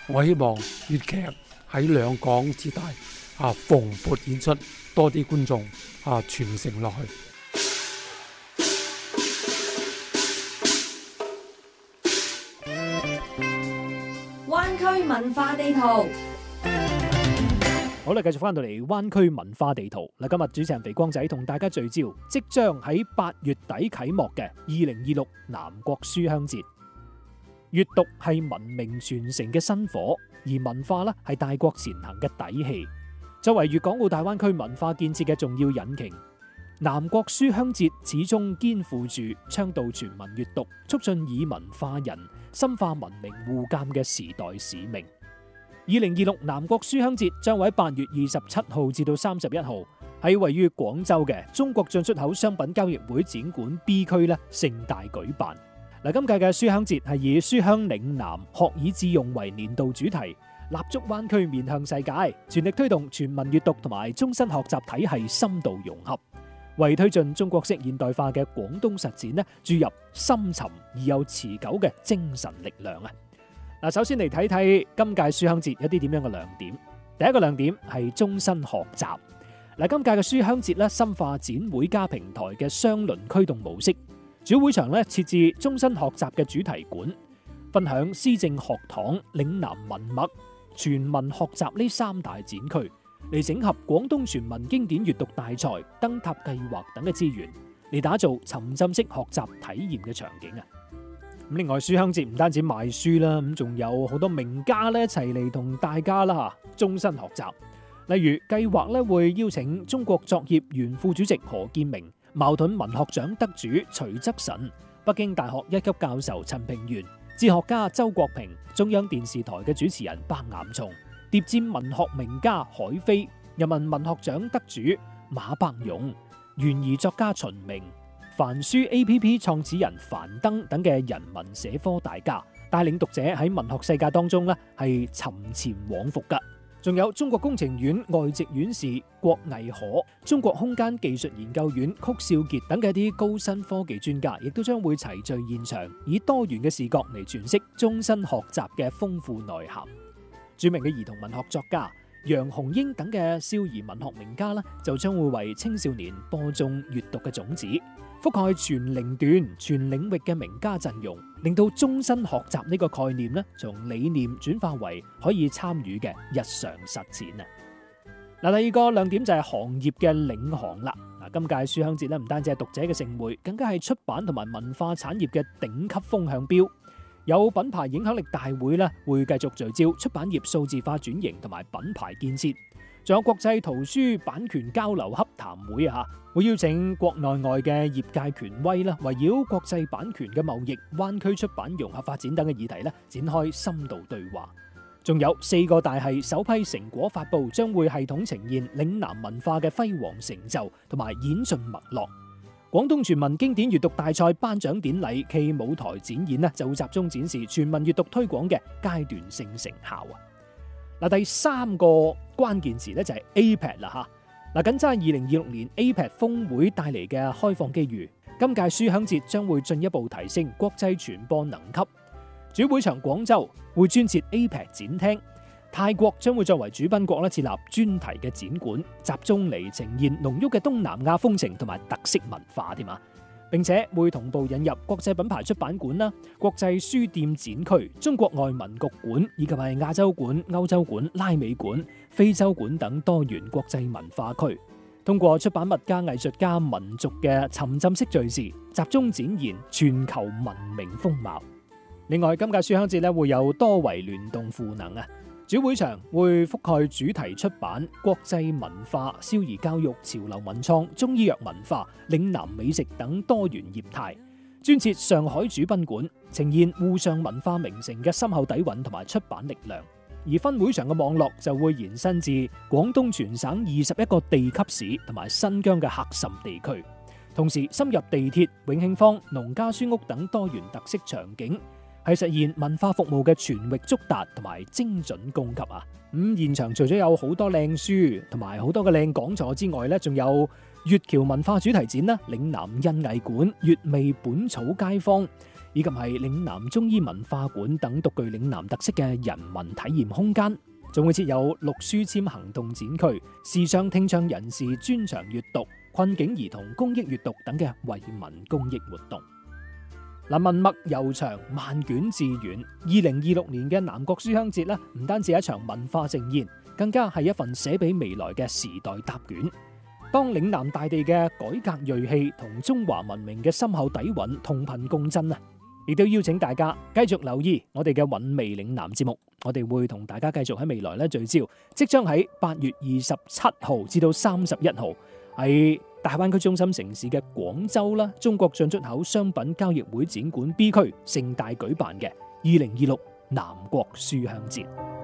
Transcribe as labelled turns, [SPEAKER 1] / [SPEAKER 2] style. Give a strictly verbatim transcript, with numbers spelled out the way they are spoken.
[SPEAKER 1] 我希望粵劇喺兩港之大啊蓬勃演出，多啲觀眾啊傳承落去。
[SPEAKER 2] 灣區文化地圖。
[SPEAKER 3] 好啦，繼續翻到嚟灣區文化地圖嗱。今日主持人肥光仔同大家聚焦即將喺八月底啟幕嘅二零二六南國書香節。閱讀係文明傳承嘅薪火，而文化呢係大國前行嘅底氣。作為粵港澳大灣區文化建設嘅重要引擎，南國書香節始終肩負住倡導全民閱讀、促進以文化人、深化文明互鑒嘅時代使命。二零二六南國書香節將會喺八月二十七號至到三十一號喺位於廣州嘅中國進出口商品交易會展館 B 區咧盛大舉辦。嗱，今屆嘅書香節係以書香嶺南、學以致用為年度主題，立足灣區面向世界，全力推動全民閱讀同埋終身學習體系深度融合，為推進中國式現代化嘅廣東實踐咧注入深沉而又持久嘅精神力量啊！嗱，首先嚟睇睇今屆書香節一啲點樣嘅亮點。第一個亮點係終身學習。嗱，今屆嘅書香節咧深化展會加平台嘅雙輪驅動模式，主會場咧設置終身學習嘅主題館，分享思政學堂、嶺南文脈、全民學習呢三大展區，嚟整合廣東全民經典閱讀大賽、燈塔計劃等嘅資源，嚟打造沉浸式學習體驗嘅場景啊！咁另外書香節唔單止賣書啦，咁仲有好多名家咧一齊嚟同大家啦吓終身學習。例如計劃咧會邀請中國作協原副主席何建明、茅盾文學獎得主徐則臣、北京大學一級教授陳平原、哲學家周國平、中央電視台嘅主持人白岩松、諜戰文學名家海飛、人民文學獎得主馬伯庸、懸疑作家秦明、凡書 A P P 創始人樊登等嘅人文社科大家，帶領讀者喺文學世界當中咧係沉潛往復噶。仲有中國工程院外籍院士郭毅可、中國空間技術研究院曲少傑等嘅一啲高新科技專家，亦都將會齊聚現場，以多元嘅視角嚟詮釋終身學習嘅豐富內涵。著名嘅兒童文學作家楊紅英等嘅少兒文學名家呢，就將會為青少年播種閱讀嘅種子，覆蓋全齡段、全領域嘅名家陣容，令到終身學習呢個概念呢，從理念轉化為可以參與嘅日常實踐啊！嗱，第二個亮點就係行業嘅領航啦。嗱，今屆書香節咧，唔單止係讀者嘅盛會，更加係出版同埋文化產業嘅頂級風向標。有品牌影響力大會咧，會繼續聚焦出版業數字化轉型同埋品牌建設。仲有國際圖書版權交流洽談會啊，會邀請國內外嘅業界權威啦，圍繞國際版權嘅貿易、灣區出版融合發展等嘅議題咧，展開深度對話。仲有四個大系首批成果發佈，將會系統呈現嶺南文化嘅輝煌成就同埋演進脈絡。廣東全民經典閱讀大賽頒獎典禮暨舞台展演呢，就會集中展示全民閱讀推廣嘅階段性成效啊！嗱，第三個關鍵詞咧就係 A P E C 啦吓。嗱，緊揸二零二六年 A P E C 峰會帶嚟嘅開放機遇，今屆書香節將會進一步提升國際傳播能級。主會場廣州會專設 A P E C 展廳，泰國將會作為主賓國咧設立專題嘅展館，集中嚟呈現濃郁嘅東南亞風情同埋特色文化添啊！並且會同步引入國際品牌出版館啦、國際書店展區、中國外文局館以及係亞洲館、歐洲館、拉美館、非洲館等多元國際文化區，通過出版物加藝術家民族嘅沉浸式敘事，集中展現全球文明風貌。另外，今屆書香節咧會有多維聯動賦能啊！主會場會覆蓋主題出版、國際文化、少兒教育、潮流文創、中醫藥文化、嶺南美食等多元業態，專設上海主賓館，呈現滬上文化名城嘅深厚底蘊同埋出版力量。而分會場嘅網絡就會延伸至廣東全省二十一個地級市同埋新疆嘅喀什地區，同時深入地鐵、永慶坊、農家書屋等多元特色場景，係實現文化服務嘅全域觸達同埋精準供給啊！咁、嗯、現場除咗有好多靚書同埋好多嘅靚講座之外咧，仲有粵僑文化主題展啦、嶺南印藝館、粵味本草街坊， 以及係嶺南中醫文化館等獨具嶺南特色嘅人文體驗空間，仲會設有綠書籤行動展區、視障聽障人士專場閱讀、困境兒童公益閱讀等嘅惠民公益活動。嗱，文墨悠長，萬卷自遠。二零二六年嘅南國書香節呢，唔單止係一場文化盛宴，更加係一份寫俾未來嘅時代答卷。當嶺南大地嘅改革銳氣同中華文明嘅深厚底蘊同頻共振啊！亦都邀請大家繼續留意我哋嘅韻味嶺南節目，我哋會同大家繼續喺未來咧聚焦，即將喺八月二十七號至到三十一號喺大灣區中心城市嘅廣州啦，中國進出口商品交易會展館 B 區盛大舉辦嘅二零二六南國書香節。